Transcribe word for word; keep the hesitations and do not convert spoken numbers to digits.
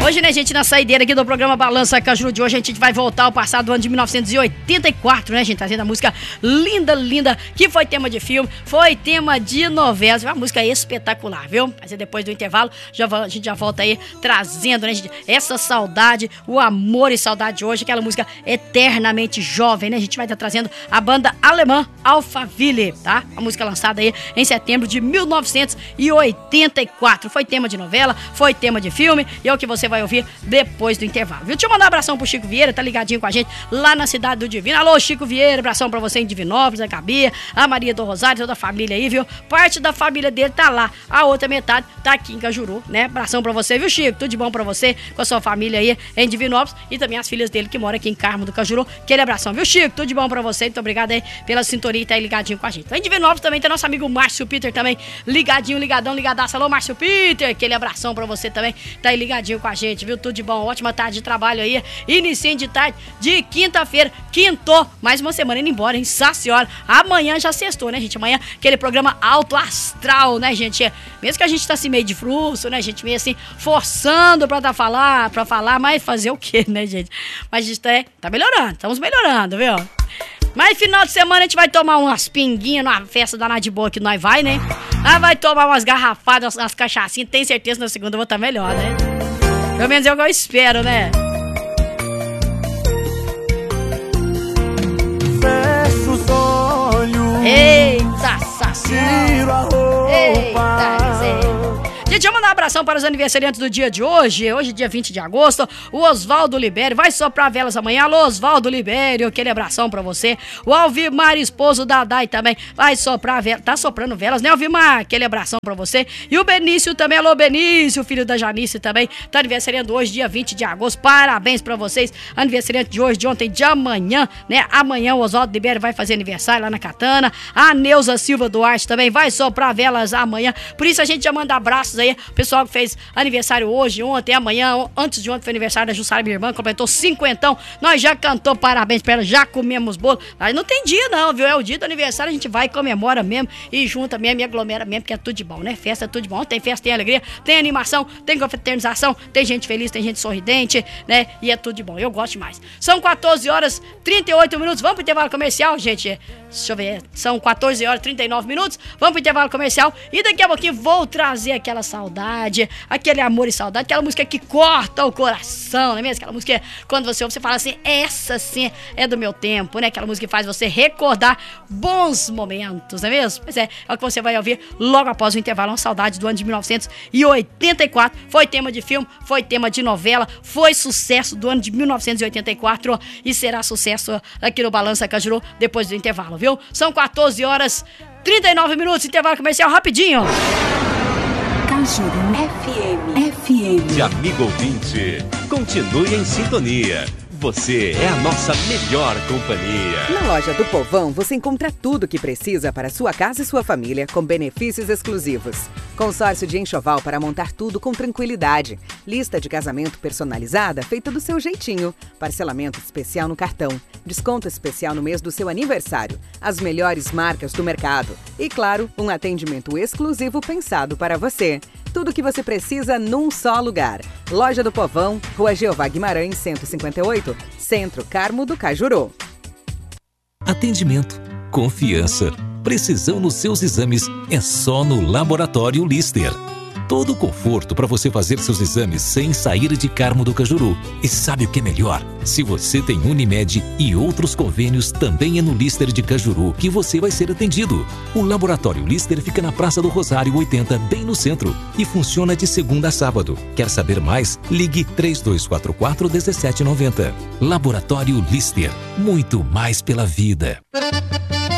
Hoje, né, gente, na saideira aqui do programa Balança Cajuru de hoje, a gente vai voltar ao passado do ano de mil novecentos e oitenta e quatro, né, gente? Trazendo a música linda, linda, que foi tema de filme, foi tema de novela. Uma música espetacular, viu? Mas depois do intervalo, já, a gente já volta aí trazendo, né, gente, essa saudade, o amor e saudade de hoje, aquela música eternamente jovem, né? A gente vai estar trazendo a banda alemã Alphaville, tá? A música lançada aí em setembro de mil novecentos e oitenta e quatro. Foi tema de novela, foi tema de filme, e é o que você vai ouvir depois do intervalo, viu? Deixa eu mandar um abração pro Chico Vieira, tá ligadinho com a gente lá na cidade do Divino. Alô, Chico Vieira, abração pra você em Divinópolis, a Gabi, a Maria do Rosário, toda a família aí, viu? Parte da família dele tá lá, a outra metade tá aqui em Cajuru, né? Abração pra você, viu, Chico? Tudo de bom pra você, com a sua família aí em Divinópolis, e também as filhas dele que moram aqui em Carmo do Cajuru. Aquele abração, viu, Chico? Tudo de bom pra você, muito obrigado aí pela sintonia e tá aí ligadinho com a gente. Então, em Divinópolis também tem nosso amigo Márcio Peter também, ligadinho, ligadão, ligadaço. Alô, Márcio Peter, aquele abração pra você também, tá aí ligadinho com a gente, viu? Tudo de bom, ótima tarde de trabalho aí, iniciem de tarde de quinta-feira, quintou, mais uma semana indo embora, hein? Senhora, amanhã já sextou, né, gente? Amanhã aquele programa alto astral, né, gente? Mesmo que a gente tá assim meio de frusto, né, gente? Meio assim, forçando pra tá falar, pra falar, mas fazer o quê, né, gente? Mas a gente tá, tá melhorando, estamos melhorando, viu? Mas final de semana a gente vai tomar umas pinguinhas numa festa danada de boa que nós vai, né? Ah, vai tomar umas garrafadas, umas cachaçinhas, tem certeza que na segunda eu vou estar melhor, né? Pelo menos é o que eu espero, né? Fecho os olhos. Eita, saciado. Tiro a roupa. Eita, miséria. Gente, vamos mandar um abração para os aniversariantes do dia de hoje. Hoje, dia vinte de agosto, o Oswaldo Libério vai soprar velas amanhã. Alô, Oswaldo Libério, aquele abração para você. O Alvimar, esposo da Dai, também vai soprar velas. Tá soprando velas, né, Alvimar? Aquele abração para você. E o Benício também. Alô, Benício, filho da Janice também. Tá aniversariando hoje, dia vinte de agosto. Parabéns para vocês. Aniversariante de hoje, de ontem, de amanhã, né? Amanhã o Oswaldo Libério vai fazer aniversário lá na Catana. A Neuza Silva Duarte também vai soprar velas amanhã. Por isso a gente já manda abraços aí. O pessoal que fez aniversário hoje, ontem, amanhã, antes de ontem foi aniversário da Jussara, minha irmã, completou cinquentão. Nós já cantou parabéns pra ela, já comemos bolo. Mas não tem dia não, viu? É o dia do aniversário, a gente vai e comemora mesmo, e junta mesmo, e aglomera mesmo, porque é tudo de bom, né? Festa é tudo de bom. Tem festa, tem alegria, tem animação, tem confraternização, tem gente feliz, tem gente sorridente, né? E é tudo de bom, eu gosto demais. São quatorze horas e trinta e oito minutos, vamos pro intervalo comercial, gente? Deixa eu ver, são quatorze horas e trinta e nove minutos, vamos pro intervalo comercial, e daqui a pouquinho vou trazer aquela saudade, aquele amor e saudade, aquela música que corta o coração, não é mesmo? Aquela música que quando você ouve, você fala assim, essa sim é do meu tempo, né? Aquela música que faz você recordar bons momentos, não é mesmo? Pois é, é o que você vai ouvir logo após o intervalo, uma saudade do ano de mil novecentos e oitenta e quatro, foi tema de filme, foi tema de novela, foi sucesso do ano de mil novecentos e oitenta e quatro e será sucesso aqui no Balança Cajuru depois do intervalo, viu? São quatorze horas e trinta e nove minutos, intervalo comercial rapidinho. Cajuru F M. F M. De amigo ouvinte, continue em sintonia. Você é a nossa melhor companhia. Na loja do Povão, você encontra tudo o que precisa para sua casa e sua família, com benefícios exclusivos. Consórcio de enxoval para montar tudo com tranquilidade. Lista de casamento personalizada feita do seu jeitinho. Parcelamento especial no cartão. Desconto especial no mês do seu aniversário. As melhores marcas do mercado. E, claro, um atendimento exclusivo pensado para você. Tudo o que você precisa num só lugar. Loja do Povão, Rua Jeová Guimarães, cento e cinquenta e oito, Centro Carmo do Cajuru. Atendimento, confiança, precisão nos seus exames é só no Laboratório Lister. Todo o conforto para você fazer seus exames sem sair de Carmo do Cajuru. E sabe o que é melhor? Se você tem Unimed e outros convênios, também é no Lister de Cajuru que você vai ser atendido. O Laboratório Lister fica na Praça do Rosário oitenta, bem no centro, e funciona de segunda a sábado. Quer saber mais? Ligue três dois quatro quatro, um sete nove zero. Laboratório Lister, muito mais pela vida.